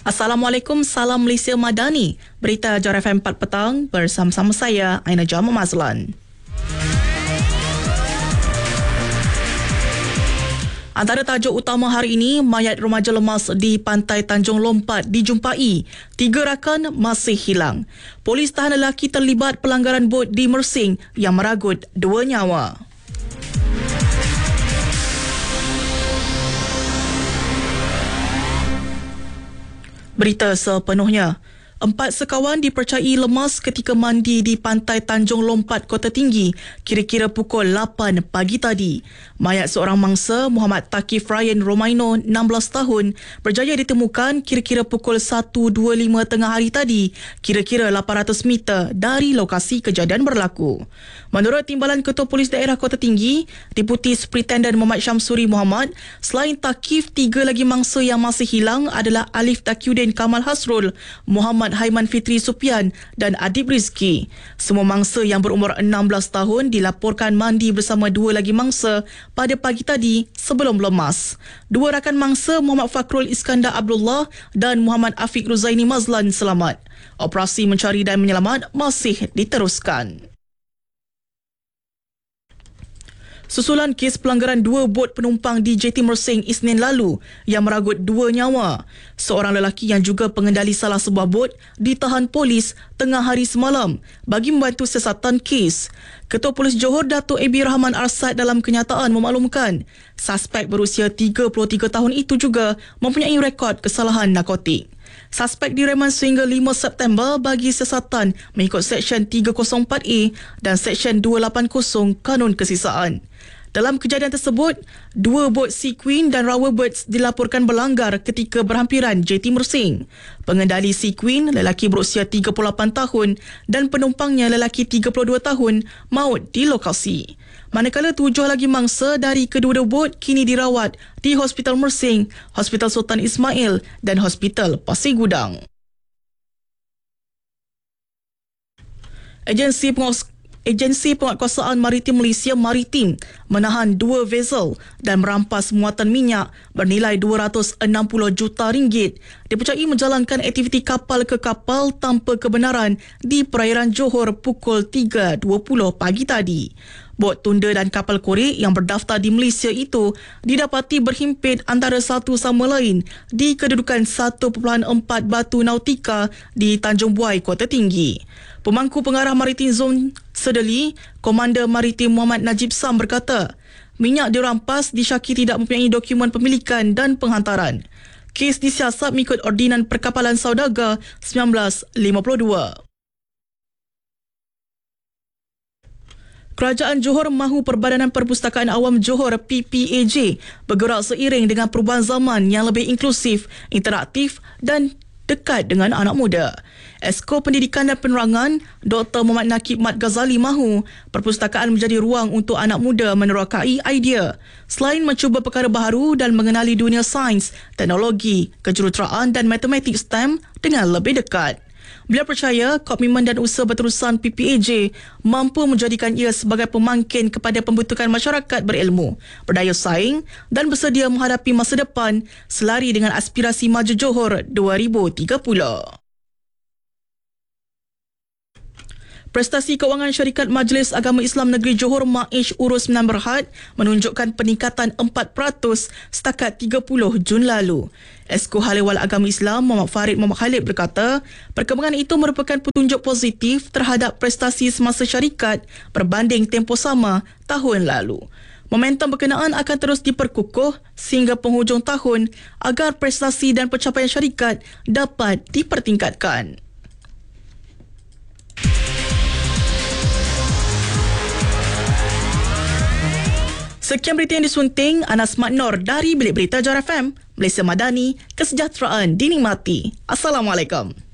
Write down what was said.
Assalamualaikum, salam Malaysia Madani. Berita Jar FM 4 petang bersama-sama saya, Aina Jamal Mazlan. Antara tajuk utama hari ini, mayat remaja lemas di pantai Tanjung Lompat dijumpai. 3 rakan masih hilang. Polis tahan lelaki terlibat pelanggaran bot di Mersing yang meragut 2 nyawa. Berita sepenuhnya. 4 sekawan dipercayai lemas ketika mandi di pantai Tanjung Lompat, Kota Tinggi, kira-kira pukul 8 pagi tadi. Mayat seorang mangsa, Muhammad Takif Ryan Romaino, 16 tahun, berjaya ditemukan kira-kira pukul 1.25 tengah hari tadi, kira-kira 800 meter dari lokasi kejadian berlaku. Menurut Timbalan Ketua Polis Daerah Kota Tinggi, Deputi Superintendent Muhammad Syamsuri Muhammad, selain Takif, 3 lagi mangsa yang masih hilang adalah Alif Taqiyuddin Kamal Hasrul, Muhammad Haiman Fitri Supian dan Adib Rizki. Semua mangsa yang berumur 16 tahun dilaporkan mandi bersama 2 lagi mangsa pada pagi tadi sebelum lemas. 2 rakan mangsa, Muhammad Fakrul Iskandar Abdullah dan Muhammad Afiq Ruzaini Mazlan, selamat. Operasi mencari dan menyelamat masih diteruskan. Susulan kes pelanggaran 2 bot penumpang di JT Mersing Isnin lalu yang meragut 2 nyawa. Seorang lelaki yang juga pengendali salah sebuah bot ditahan polis tengah hari semalam bagi membantu siasatan kes. Ketua Polis Johor Datuk A.B. Rahman Arsad dalam kenyataan memaklumkan suspek berusia 33 tahun itu juga mempunyai rekod kesalahan narkotik. Suspek direman sehingga 5 September bagi siasatan mengikut Seksyen 304A dan Seksyen 280 Kanun Kesisaan. Dalam kejadian tersebut, 2 bot Sea Queen dan Rower Birds dilaporkan berlanggar ketika berhampiran JT Mersing. Pengendali Sea Queen, lelaki berusia 38 tahun dan penumpangnya lelaki 32 tahun maut di lokasi. Manakala 7 lagi mangsa dari kedua-dua bot kini dirawat di Hospital Mersing, Hospital Sultan Ismail dan Hospital Pasir Gudang. Agensi Penguatkuasaan Maritim Malaysia Maritim menahan 2 vessel dan merampas muatan minyak bernilai 260 juta ringgit dipercayai menjalankan aktiviti kapal ke kapal tanpa kebenaran di perairan Johor pukul 3.20 pagi tadi. Bot tunda dan kapal korek yang berdaftar di Malaysia itu didapati berhimpit antara satu sama lain di kedudukan 1.4 Batu Nautika di Tanjung Buai, Kota Tinggi. Pemangku Pengarah Maritim Zon Sedeli, Komander Maritim Muhammad Najib Sam berkata, minyak dirampas disyaki tidak mempunyai dokumen pemilikan dan penghantaran. Kes disiasat mengikut Ordinan Perkapalan Saudagar 1952. Kerajaan Johor mahu Perbadanan Perpustakaan Awam Johor PPAJ bergerak seiring dengan perubahan zaman yang lebih inklusif, interaktif dan dekat dengan anak muda. Esko Pendidikan dan Penerangan Dr. Muhammad Nakib Mat Ghazali mahu perpustakaan menjadi ruang untuk anak muda menerokai idea. Selain mencuba perkara baharu dan mengenali dunia sains, teknologi, kejuruteraan dan matematik STEM dengan lebih dekat. Beliau percaya komitmen dan usaha berterusan PPAJ mampu menjadikan ia sebagai pemangkin kepada pembentukan masyarakat berilmu, berdaya saing dan bersedia menghadapi masa depan selari dengan aspirasi Maju Johor 2030. Prestasi kewangan Syarikat Majlis Agama Islam Negeri Johor MAISY Urus Menan Berhad menunjukkan peningkatan 4% setakat 30 Jun lalu. Esko Hal-Ehwal Agama Islam Muhammad Farid Muhammad Khalid berkata, perkembangan itu merupakan petunjuk positif terhadap prestasi semasa syarikat berbanding tempoh sama tahun lalu. Momentum berkenaan akan terus diperkukuh sehingga penghujung tahun agar prestasi dan pencapaian syarikat dapat dipertingkatkan. Sekian berita yang disunting Anas Maknor dari Bilik Berita Jar FM, Malaysia Madani, kesejahteraan dinikmati. Assalamualaikum.